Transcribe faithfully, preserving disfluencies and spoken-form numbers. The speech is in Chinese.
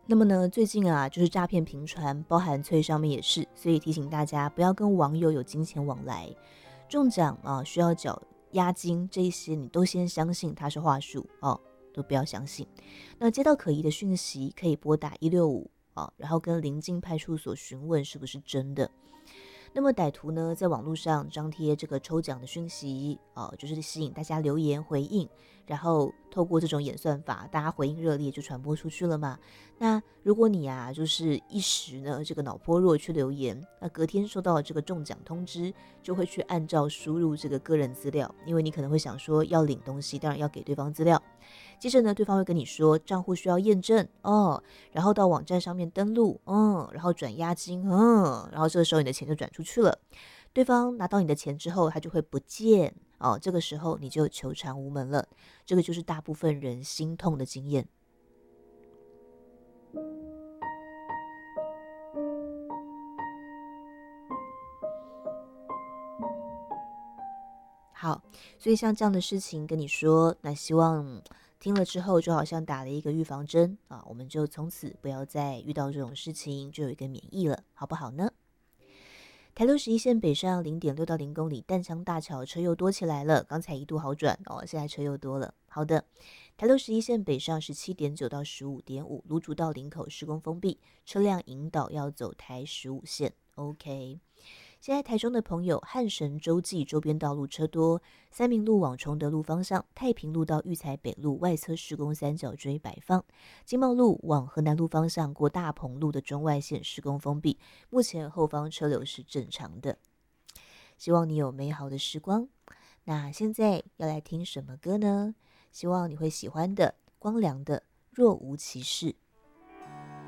那么呢，最近啊，就是诈骗频传，包含脆上面也是，所以提醒大家不要跟网友有金钱往来。中奖啊，需要缴押金，这一些你都先相信它是话术哦，都不要相信。那接到可疑的讯息，可以拨打一六五啊，然后跟邻近派出所询问是不是真的。那么歹徒呢，在网络上张贴这个抽奖的讯息，呃，就是吸引大家留言回应，然后透过这种演算法，大家回应热烈就传播出去了嘛。那如果你啊，就是一时呢这个脑波弱去留言，那隔天收到了这个中奖通知，就会去按照输入这个个人资料，因为你可能会想说要领东西，当然要给对方资料。接着呢，对方会跟你说账户需要验证哦，然后到网站上面登录，嗯，然后转押金，嗯，然后这个时候你的钱就转出去了。对方拿到你的钱之后，他就会不见哦，这个时候你就求偿无门了。这个就是大部分人心痛的经验。好，所以像这样的事情跟你说，那希望听了之后就好像打了一个预防针啊，我们就从此不要再遇到这种事情，就有一个免疫了，好不好呢？台六十一线北上零点六到零公里，淡江大桥车又多起来了，刚才一度好转哦，现在车又多了。好的，台六十一线北上十七点九到十五点五，芦竹到林口施工封闭，车辆引导要走台十五线。OK。现在台中的朋友，汉神洲际周边道路车多，三民路往崇德路方向，太平路到育才北路外侧施工三角锥摆放，经贸路往河南路方向过大鹏路的中外线施工封闭，目前后方车流是正常的。希望你有美好的时光。那现在要来听什么歌呢？希望你会喜欢的，光良的《若无其事》。